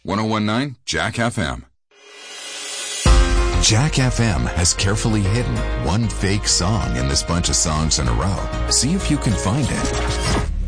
1019 Jack FM. Jack FM has carefully hidden one fake song in this bunch of songs in a row. See if you can find it.